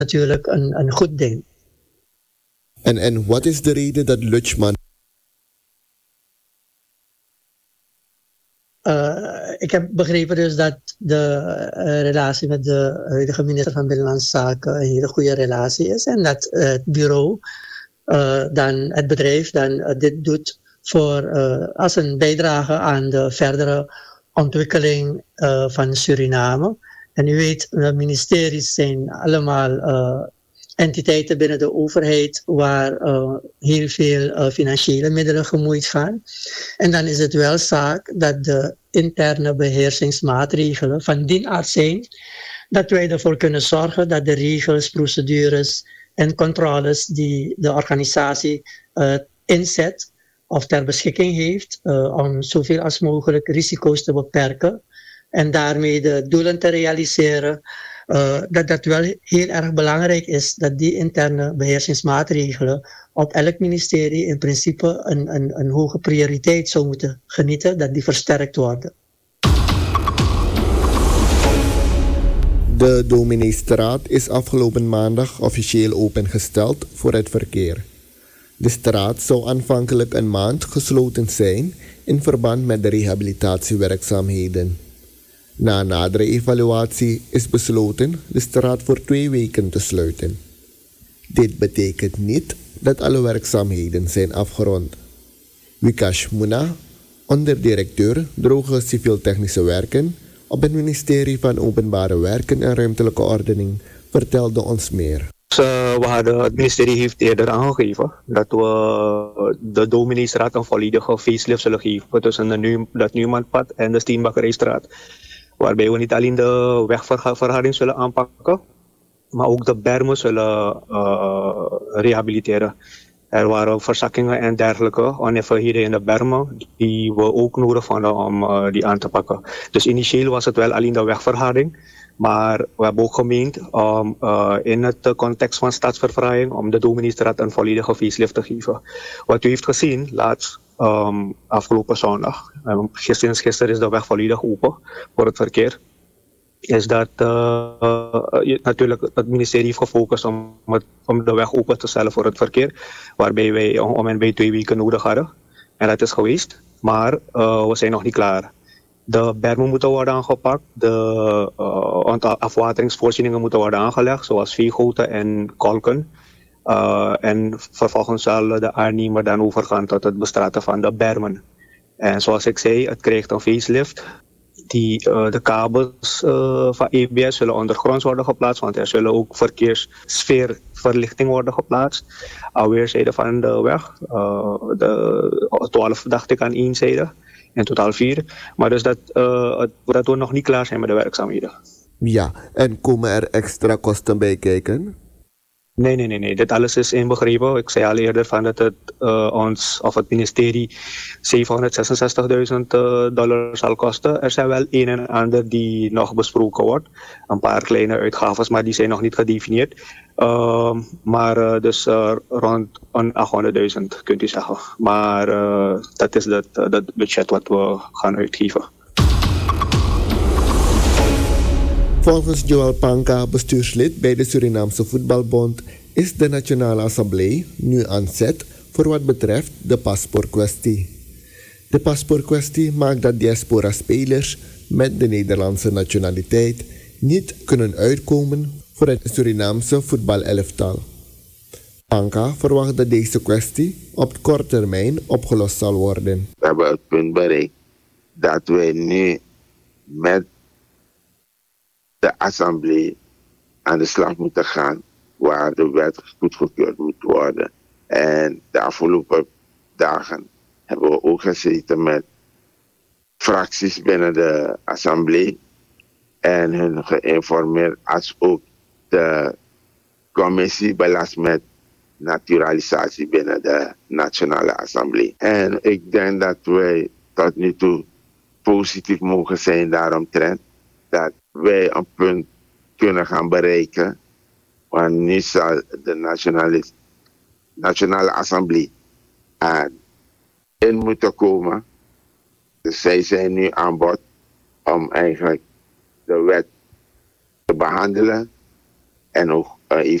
natuurlijk een goed ding. En wat is de reden dat Lutschman... Ik heb begrepen dus dat de relatie met de huidige minister van Binnenlandse Zaken een hele goede relatie is. En dat het bureau, het bedrijf, dit doet als een bijdrage aan de verdere ontwikkeling van Suriname. En u weet, de ministeries zijn allemaal entiteiten binnen de overheid waar heel veel financiële middelen gemoeid gaan. En dan is het wel zaak dat de interne beheersingsmaatregelen van die aard zijn dat wij ervoor kunnen zorgen dat de regels, procedures en controles die de organisatie inzet of ter beschikking heeft om zoveel als mogelijk risico's te beperken en daarmee de doelen te realiseren, dat wel heel erg belangrijk is dat die interne beheersingsmaatregelen op elk ministerie in principe een hoge prioriteit zou moeten genieten, dat die versterkt worden. De Domineestraat is afgelopen maandag officieel opengesteld voor het verkeer. De straat zou aanvankelijk een maand gesloten zijn in verband met de rehabilitatiewerkzaamheden. Na nadere evaluatie is besloten de straat voor 2 weken te sluiten. Dit betekent niet dat alle werkzaamheden zijn afgerond. Wikash Muna, onderdirecteur Droge Civiel-Technische Werken op het ministerie van Openbare Werken en Ruimtelijke Ordening, vertelde ons meer. Het ministerie heeft eerder aangegeven dat we de Domineestraat een volledige facelift zullen geven tussen dat Nieuwmanpad en de Steenbakkerijstraat. Waarbij we niet alleen de wegverharding zullen aanpakken, maar ook de bermen zullen rehabiliteren. Er waren verzakkingen en dergelijke oneffenheden in de bermen die we ook nodig vonden om die aan te pakken. Dus initieel was het wel alleen de wegverharding, maar we hebben ook gemeend om in het context van stadsverfraaiing om de Domineestraat een volledige facelift te geven. Wat u heeft gezien laatst afgelopen zondag, gisteren is de weg volledig open voor het verkeer, is dat natuurlijk het ministerie heeft gefocust om de weg open te stellen voor het verkeer, waarbij wij om en bij 2 weken nodig hadden. En dat is geweest, maar we zijn nog niet klaar. De bermen moeten worden aangepakt, de afwateringsvoorzieningen moeten worden aangelegd, zoals veegoten en kolken. En vervolgens zal de aannemer dan overgaan tot het bestraten van de bermen. En zoals ik zei, het krijgt een facelift. De kabels van EBS zullen ondergronds worden geplaatst, want er zullen ook verkeerssfeerverlichting worden geplaatst. Aan weerszijden van de weg. 12 dacht ik aan 1 zijde, in totaal 4. Maar dus dat we nog niet klaar zijn met de werkzaamheden. Ja, en komen er extra kosten bij kijken? Nee. Dit alles is inbegrepen. Ik zei al eerder van dat het het ministerie $766.000 zal kosten. Er zijn wel een en ander die nog besproken wordt. Een paar kleine uitgaven, maar die zijn nog niet gedefinieerd. Dus rond $800.000 kunt u zeggen. Maar dat is het budget wat we gaan uitgeven. Volgens Joel Panka, bestuurslid bij de Surinaamse Voetbalbond, is de Nationale Assemblée nu aan zet voor wat betreft de paspoortkwestie. De paspoortkwestie maakt dat diaspora-spelers met de Nederlandse nationaliteit niet kunnen uitkomen voor het Surinaamse voetbalelftal. Panka verwacht dat deze kwestie op korte termijn opgelost zal worden. We hebben het punt bereikt dat wij nu met de Assemblée aan de slag moeten gaan, waar de wet goedgekeurd moet worden. En de afgelopen dagen hebben we ook gezeten met fracties binnen de Assemblée en hun geïnformeerd, als ook de commissie belast met naturalisatie binnen de Nationale Assemblée. En ik denk dat wij tot nu toe positief mogen zijn daaromtrent, dat wij een punt kunnen gaan bereiken. Want nu zal de Nationale Assemblée in moeten komen. Dus zij zijn nu aan bod om eigenlijk de wet te behandelen en ook een